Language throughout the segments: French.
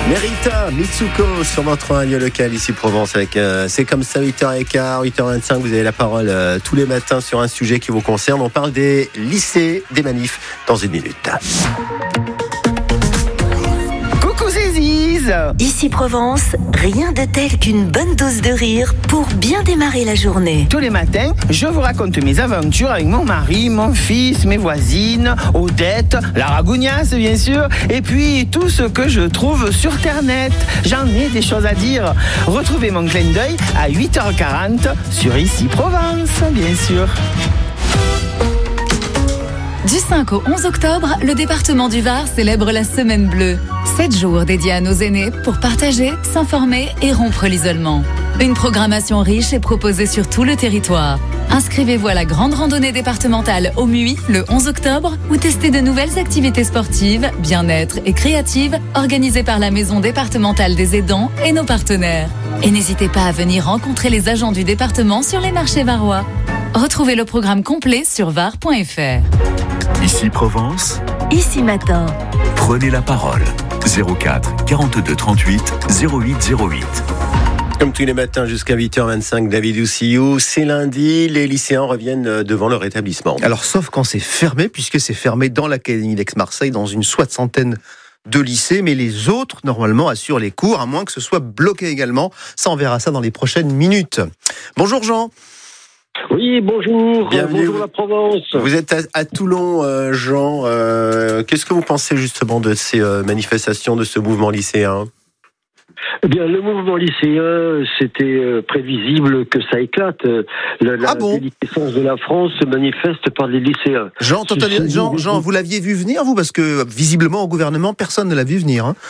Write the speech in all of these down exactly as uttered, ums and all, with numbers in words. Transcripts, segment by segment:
Merita, Mitsuko sur notre radio local ici Provence avec euh, c'est comme ça huit heures quinze, huit heures vingt-cinq, vous avez la parole euh, tous les matins sur un sujet qui vous concerne. On parle des lycées, des manifs dans une minute. Coucou Ziziz. Ici Provence, rien de tel qu'une bonne dose de rire pour bien démarrer la journée. Tous les matins, je vous raconte mes aventures avec mon mari, mon fils, mes voisines, Odette, la ragougnasse bien sûr, et puis tout ce que je trouve sur Ternet. J'en ai des choses à dire. Retrouvez mon clin d'œil à huit heures quarante sur Ici Provence, bien sûr. Du cinq au onze octobre, le département du Var célèbre la Semaine Bleue. Sept jours dédiés à nos aînés pour partager, s'informer et rompre l'isolement. Une programmation riche est proposée sur tout le territoire. Inscrivez-vous à la grande randonnée départementale au Muy le onze octobre ou testez de nouvelles activités sportives, bien-être et créatives organisées par la Maison départementale des aidants et nos partenaires. Et n'hésitez pas à venir rencontrer les agents du département sur les marchés varois. Retrouvez le programme complet sur var point f r. Ici Provence, Ici Matin. prenez la parole. zéro quatre quarante-deux trente-huit zéro huit zéro huit. Comme tous les matins jusqu'à huit heures vingt-cinq, David Oussiou, c'est lundi, les lycéens reviennent devant leur établissement. Alors, sauf quand c'est fermé, puisque c'est fermé dans l'Académie d'Aix-Marseille, dans une soixantaine de lycées, mais les autres, normalement, assurent les cours, à moins que ce soit bloqué également. Ça, on verra ça dans les prochaines minutes. Bonjour Jean. Oui, bonjour, Bienvenue. bonjour la Provence. Vous êtes à, à Toulon, euh, Jean. Euh, qu'est-ce que vous pensez justement de ces euh, manifestations, de ce mouvement lycéen ? Eh bien, le mouvement lycéen, c'était euh, prévisible que ça éclate. Euh, La, la Ah bon déliquescence de la France se manifeste par les lycéens. Jean, Ceci- Jean, Jean, vous l'aviez vu venir, vous ? Parce que, visiblement, au gouvernement, personne ne l'a vu venir. Hein.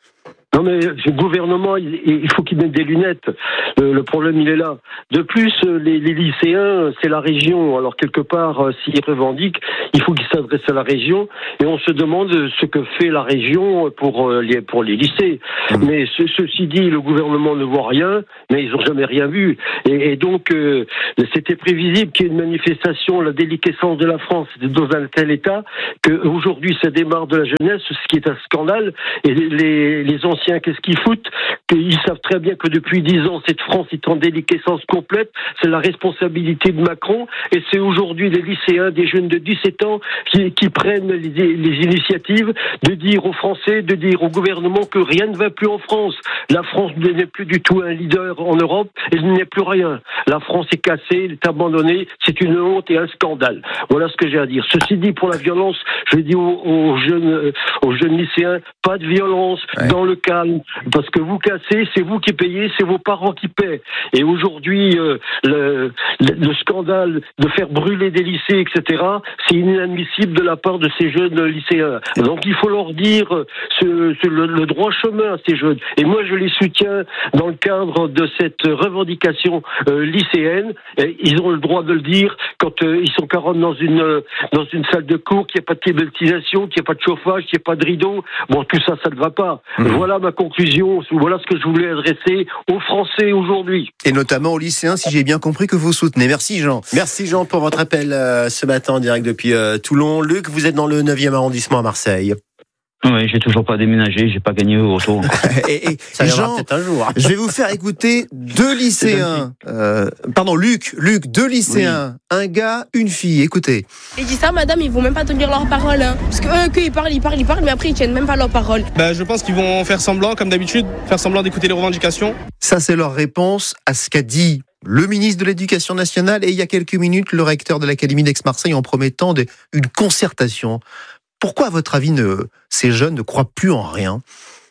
Non mais le gouvernement, il, il faut qu'il mette des lunettes. Le, le problème, il est là. De plus, les, les lycéens, c'est la région. Alors quelque part, euh, s'ils revendiquent, il faut qu'ils s'adressent à la région. Et on se demande ce que fait la région pour euh, les pour les lycées. Mmh. Mais ce, ceci dit, le gouvernement ne voit rien, mais ils n'ont jamais rien vu. Et, et donc, euh, c'était prévisible qu'il y ait une manifestation, la déliquescence de la France dans un tel état qu'aujourd'hui, ça démarre de la jeunesse, ce qui est un scandale. Et les, les, les anciens qu'est-ce qu'ils foutent ? Ils savent très bien que depuis dix ans, cette France est en déliquescence complète. C'est la responsabilité de Macron. Et c'est aujourd'hui des lycéens, des jeunes de dix-sept ans qui, qui prennent les, les initiatives de dire aux Français, de dire au gouvernement que rien ne va plus en France. La France n'est plus du tout un leader en Europe. Elle n'est plus rien. La France est cassée, elle est abandonnée. C'est une honte et un scandale. Voilà ce que j'ai à dire. Ceci dit, pour la violence, je dis aux, aux, jeunes, aux jeunes lycéens, pas de violence ouais. dans le calme, parce que vous cassez, c'est vous qui payez, c'est vos parents qui paient. Et aujourd'hui, euh, le, le scandale de faire brûler des lycées, et cetera, c'est inadmissible de la part de ces jeunes lycéens. Donc il faut leur dire ce, ce, le, le droit chemin à ces jeunes. Et moi, je les soutiens dans le cadre de cette revendication euh, lycéenne. Et ils ont le droit de le dire quand euh, ils sont quarante dans une euh, dans une salle de cours, qu'il n'y a pas de climatisation, qu'il n'y a pas de chauffage, qu'il n'y a pas de rideau. Bon, tout ça, ça ne va pas. Mmh. Voilà ma conclusion, voilà ce que je voulais adresser aux Français aujourd'hui. Et notamment aux lycéens, si j'ai bien compris que vous soutenez. Merci Jean. Merci Jean pour votre appel euh, ce matin en direct depuis euh, Toulon. Luc, vous êtes dans le neuvième arrondissement à Marseille. Oui, j'ai toujours pas déménagé, j'ai pas gagné au retour. et, et, Ça viendra Jean, peut-être un jour. Je vais vous faire écouter deux lycéens. Euh, pardon, Luc, Luc, deux lycéens, oui. Un gars, une fille. Écoutez. Il dit ça, madame, ils vont même pas tenir leur parole, hein. Parce que eux, qu'ils parlent, ils parlent, ils parlent, mais après ils tiennent même pas leur parole. Bah, je pense qu'ils vont faire semblant, comme d'habitude, faire semblant d'écouter les revendications. Ça, c'est leur réponse à ce qu'a dit le ministre de l'Éducation nationale et il y a quelques minutes le recteur de l'Académie d'Aix-Marseille en promettant des, une concertation. Pourquoi, à votre avis, ne, ces jeunes ne croient plus en rien ?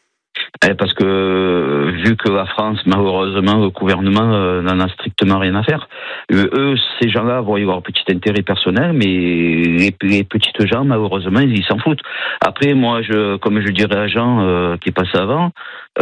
Parce que, vu que la France, malheureusement, le gouvernement euh, n'en a strictement rien à faire. Euh, eux, ces gens-là voient leur petit intérêt personnel, mais les, les petites gens, malheureusement, ils s'en foutent. Après, moi, je, comme je dirais à Jean, euh, qui est passé avant,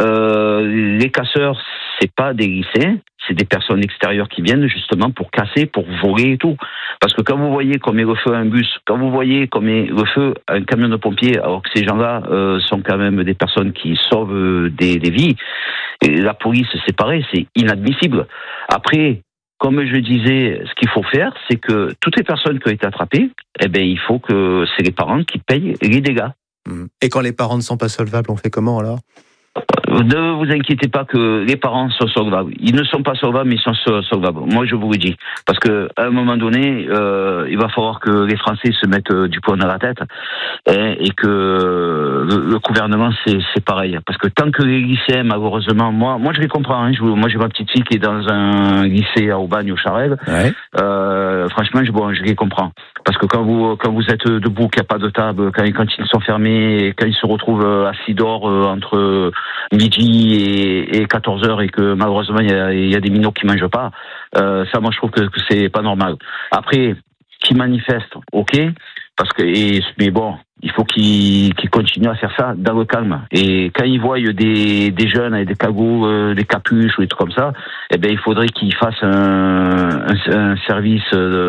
euh, les casseurs, c'est pas des lycéens, c'est des personnes extérieures qui viennent justement pour casser, pour voler et tout. Parce que quand vous voyez qu'on met le feu à un bus, quand vous voyez qu'on met le feu à un camion de pompiers, alors que ces gens-là euh, sont quand même des personnes qui sauvent des, des vies, et la police, c'est pareil, c'est inadmissible. Après, comme je disais, ce qu'il faut faire, c'est que toutes les personnes qui ont été attrapées, eh ben, il faut que c'est les parents qui payent les dégâts. Et quand les parents ne sont pas solvables, on fait comment alors ? Ne vous inquiétez pas que les parents sont solvables. Ils ne sont pas solvables, mais ils sont solvables. Moi, je vous le dis. Parce que à un moment donné, euh, il va falloir que les Français se mettent euh, du poing dans la tête hein, et que le, le gouvernement, c'est, c'est pareil. Parce que tant que les lycéens, malheureusement, moi, moi je les comprends. Hein, je, moi, j'ai ma petite fille qui est dans un lycée à Aubagne, au Charel. Ouais. Euh, franchement, je, bon, je les comprends. Parce que quand vous quand vous êtes debout, qu'il n'y a pas de table, quand les cantines sont fermées, quand ils se retrouvent assis dehors euh, entre midi et, et quatorze heures et que malheureusement il y a, il y a des minots qui mangent pas, euh, ça moi je trouve que, que c'est pas normal. Après, qui manifestent, ok, parce que et, mais bon, il faut qu'ils, qu'ils continuent à faire ça dans le calme. Et quand ils voient des, des jeunes avec des cagoules, euh, des capuches ou des trucs comme ça, eh ben il faudrait qu'ils fassent un, un, un service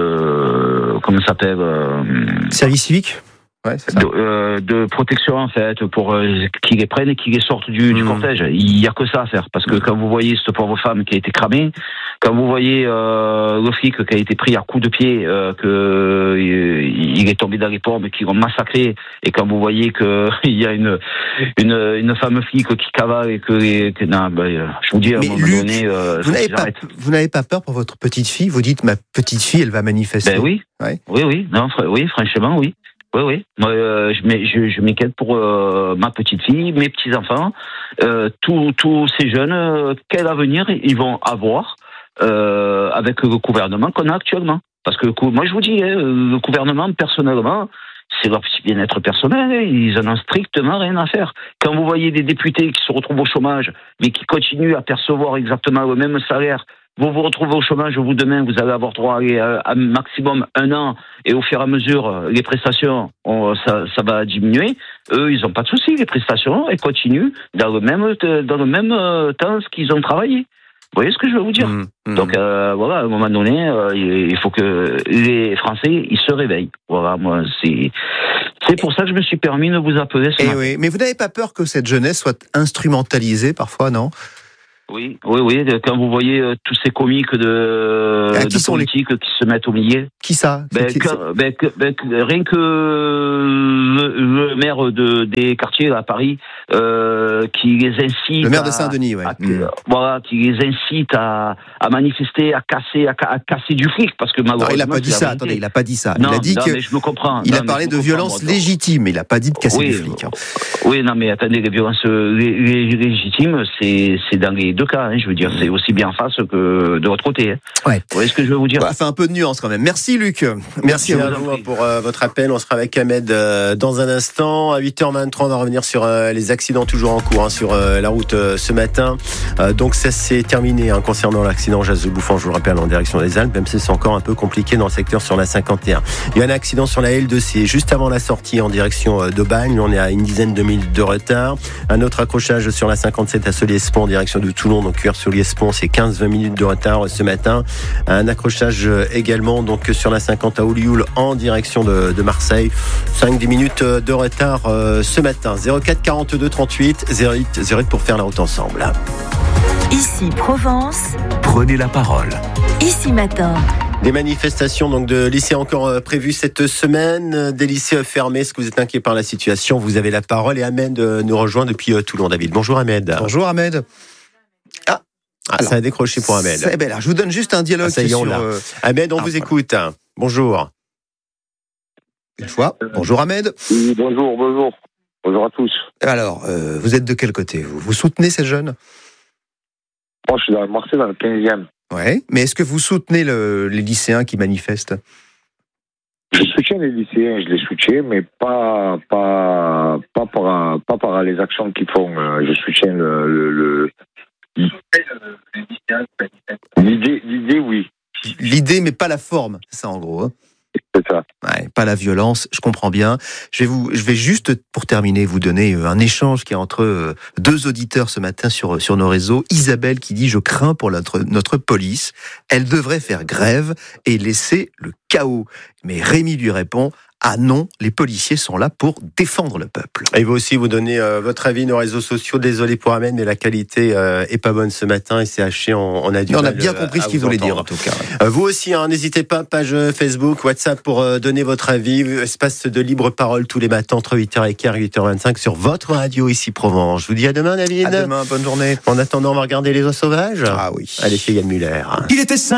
de, comment ça s'appelle euh, service civique. Ouais, c'est ça. De, euh, de protection en fait pour euh, qu'ils les prennent et qu'ils les sortent du, mmh. du cortège. Il y a que ça à faire parce que quand vous voyez cette pauvre femme qui a été cramée, quand vous voyez euh, le flic qui a été pris à coups de pied, euh, que euh, il est tombé dans les pommes, qu'ils l'ont massacré, et quand vous voyez que il y a une une une femme flic qui cavale et que, que non, ben, je vous dis à un moment Luc, donné, euh, vous n'avez pas vous n'avez pas peur pour votre petite fille? Vous dites ma petite fille, elle va manifester. Ben oui, ouais. oui, oui, non, fr- oui, franchement, oui. Oui, oui. Moi, euh, je, je, je m'inquiète pour euh, ma petite fille, mes petits enfants, euh, tous, tous ces jeunes. Euh, quel avenir ils vont avoir euh, avec le gouvernement qu'on a actuellement? Parce que moi, je vous dis, hein, le gouvernement, personnellement, c'est leur petit bien-être personnel. Ils en ont strictement rien à faire. Quand vous voyez des députés qui se retrouvent au chômage, mais qui continuent à percevoir exactement le même salaire. Vous vous retrouvez au chômage, vous demain, vous allez avoir droit à un maximum un an, et au fur et à mesure, les prestations, on, ça, ça va diminuer. Eux, ils n'ont pas de souci, les prestations, elles continuent dans le même, dans le même temps qu'ils ont travaillé. Vous voyez ce que je veux vous dire? mmh, mmh. Donc euh, voilà, à un moment donné, euh, il faut que les Français, ils se réveillent. Voilà, moi, c'est... C'est pour ça que je me suis permis de vous appeler ce et matin. Oui, mais vous n'avez pas peur que cette jeunesse soit instrumentalisée parfois, non? Oui, oui, oui. Quand vous voyez euh, tous ces comiques de, ah, de politiques les... qui se mettent au milieu. Qui ça? Ben, qui, quand, ben, que, ben, rien que le, le maire de, des quartiers là, à Paris, euh, qui les incite. Le maire à, de Saint-Denis, ouais. À, mmh. Voilà, qui les incite à, à manifester, à casser, à, à casser du flic, parce que malheureusement. Non, il n'a pas dit ça. Attendez, il n'a pas dit ça. Non, il a dit non, que. Mais je me comprends. Il non, a parlé de violence moi, légitime, mais il n'a pas dit de casser oui, du flic. Hein. Oui, non, mais attendez, les violences légitimes, c'est, c'est dans les deux cas. Hein, je veux dire, c'est aussi bien en face que de l'autre côté. Hein. Ouais. Vous voyez ce que je veux vous dire? Ça fait un peu de nuance quand même. Merci Luc. Merci, Merci à vous, vous pour euh, votre appel. On sera avec Ahmed euh, dans un instant. À huit heures vingt-trois, on va revenir sur euh, les accidents toujours en cours hein, sur euh, la route euh, ce matin. Euh, donc ça c'est terminé hein, concernant l'accident Jas de Bouffan, je vous le rappelle, en direction des Alpes, même si c'est encore un peu compliqué dans le secteur sur la cinquante et un. Il y a un accident sur la L deux C juste avant la sortie en direction euh, d'Aubagne. On est à une dizaine de minutes de retard. Un autre accrochage sur la cinquante-sept à Solliès-Pont en direction de Toulon, donc Cuers-Solliès-Pont, c'est quinze à vingt minutes de retard ce matin. Un accrochage également donc sur la cinquante à Olioul en direction de, de Marseille. cinq à dix minutes de retard euh, ce matin. zéro quatre quarante-deux trente-huit zéro huit zéro huit pour faire la route ensemble. Ici Provence. Prenez la parole. Ici Matin. Des manifestations donc de lycées encore prévues cette semaine, des lycées fermés. Est-ce que vous êtes inquiet par la situation? Vous avez la parole et Ahmed nous rejoint depuis Toulon. David, bonjour Ahmed. Bonjour Ahmed. Ah, ah alors, ça a décroché pour Ahmed. Eh ben là, je vous donne juste un dialogue ah, sur. Euh... Ahmed, on ah, vous voilà. écoute. Bonjour. Une fois. Bonjour Ahmed. Oui, bonjour, bonjour. Bonjour à tous. Alors, euh, vous êtes de quel côté? Vous, vous soutenez ces jeunes? Moi, je suis dans Marseille, dans le quinzième. Ouais, mais est-ce que vous soutenez le, les lycéens qui manifestent? Je soutiens les lycéens, je les soutiens, mais pas pas pas par pas par les actions qu'ils font. Je soutiens le, le, le... l'idée, l'idée, oui. L'idée, mais pas la forme, c'est ça en gros. Hein. C'est ça. Ouais, pas la violence, je comprends bien. Je vais vous, je vais juste pour terminer vous donner un échange qui est entre deux auditeurs ce matin sur sur nos réseaux. Isabelle qui dit: je crains pour notre notre police. Elle devrait faire grève et laisser le chaos. Mais Rémi lui répond: Ah non, les policiers sont là pour défendre le peuple. Et vous aussi, vous donnez euh, votre avis nos réseaux sociaux. Désolé pour Ahmed, mais la qualité euh, est pas bonne ce matin et c'est haché. On, on a du on mal, a bien euh, compris ce qu'il voulait dire en tout cas. Euh, vous aussi, hein, n'hésitez pas, page Facebook, WhatsApp pour euh, donner votre avis. Espace de libre parole tous les matins entre huit heures quinze et huit heures vingt-cinq sur votre radio ici Provence. Je vous dis à demain, David. À demain, bonne journée. En attendant, on va regarder les oies sauvages. Ah oui. Allez, chez Yann Muller. Il était